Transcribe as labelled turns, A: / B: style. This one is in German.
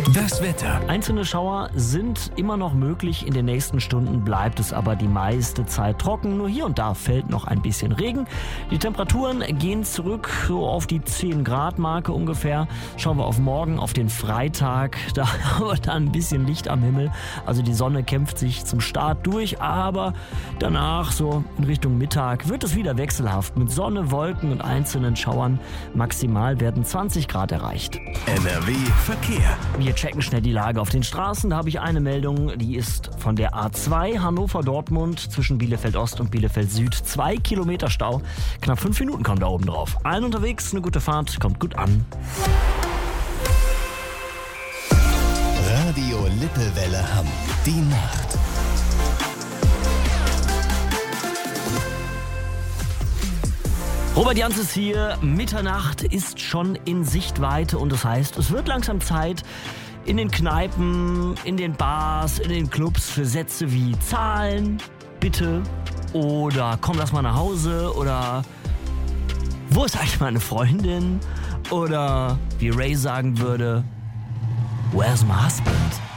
A: Das Wetter.
B: Einzelne Schauer sind immer noch möglich. In den nächsten Stunden bleibt es aber die meiste Zeit trocken. Nur hier und da fällt noch ein bisschen Regen. Die Temperaturen gehen zurück so auf die 10-Grad-Marke ungefähr. Schauen wir auf morgen, auf den Freitag. Da haben wir dann ein bisschen Licht am Himmel. Also die Sonne kämpft sich zum Start durch. Aber danach, so in Richtung Mittag, wird es wieder wechselhaft. Mit Sonne, Wolken und einzelnen Schauern. Maximal werden 20 Grad erreicht.
A: NRW Verkehr.
B: Wir checken schnell die Lage auf den Straßen. Da habe ich eine Meldung, die ist von der A2 Hannover-Dortmund zwischen Bielefeld-Ost und Bielefeld-Süd. 2 Kilometer Stau. Knapp 5 Minuten kommen da oben drauf. Allen unterwegs, eine gute Fahrt, kommt gut an.
A: Radio Lippewelle Hamm. Die Nacht.
B: Robert Jans ist hier. Mitternacht ist schon in Sichtweite und das heißt, es wird langsam Zeit in den Kneipen, in den Bars, in den Clubs für Sätze wie Zahlen, bitte oder komm, lass mal nach Hause oder wo ist eigentlich meine Freundin oder wie Ray sagen würde, where's my husband?